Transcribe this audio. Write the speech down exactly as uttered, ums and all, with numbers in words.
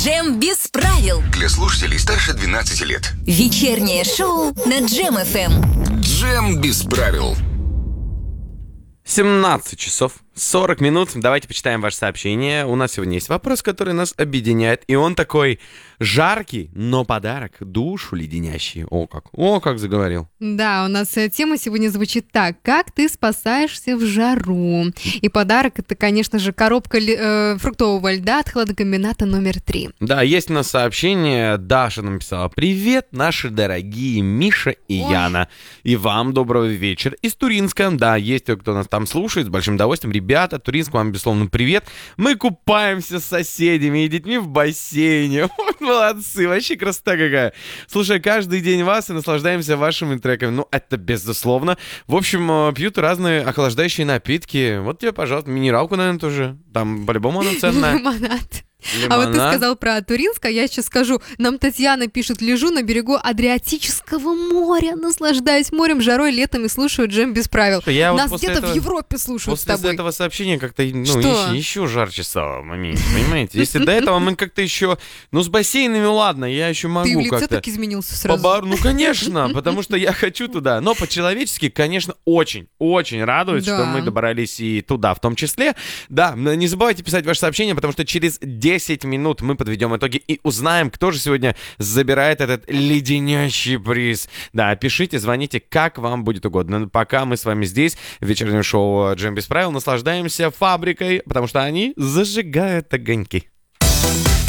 Джем без правил. Для слушателей старше двенадцати лет. Вечернее шоу на Джем эф эм. Джем без правил. семнадцать часов сорок минут. Давайте почитаем ваше сообщение. У нас сегодня есть вопрос, который нас объединяет. И он такой жаркий, но подарок душу леденящий. О как, о как заговорил. Да, у нас э, тема сегодня звучит так. Как ты спасаешься в жару? И подарок — это, конечно же, коробка ли- э, фруктового льда от хладокомбината номер три. Да, есть у нас сообщение. Даша написала: привет, наши дорогие Миша и Ой. Яна. И вам доброго вечера. Из Туринска, да, есть те, кто нас там слушает, с большим удовольствием. Ребята, Туринск, вам, безусловно, привет. Мы купаемся с соседями и детьми в бассейне. Молодцы, вообще красота какая. Слушай, каждый день вас и наслаждаемся вашими треками. Ну, это безусловно. В общем, пьют разные охлаждающие напитки. Вот тебе, пожалуйста, минералку, наверное, тоже. Там по-любому она ценная. Лимонад. А вот ты сказал про Туринск, а я сейчас скажу. Нам Татьяна пишет: лежу на берегу Адриатического моря, наслаждаюсь морем, жарой, летом и слушаю Джем без правил. Я вот Нас после где-то этого- в Европе слушают с После тобой. этого сообщения как-то, ну, Что? еще, еще жарче стало в моменте, понимаете? Если до этого мы как-то еще, ну, с бассейнами, ладно, я еще могу Ты в лице как-то... так изменился сразу. По бар- Ну, конечно, потому что я хочу туда. Но по-человечески, конечно, очень, очень радует, Да. что мы добрались и туда в том числе. Да, но не забывайте писать ваши сообщения, потому что через десять минут мы подведем итоги и узнаем, кто же сегодня забирает этот леденящий приз. Да, пишите, звоните, как вам будет угодно. Но пока мы с вами здесь, в вечернем шоу «Джем без правил», наслаждаемся фабрикой, потому что они зажигают огоньки.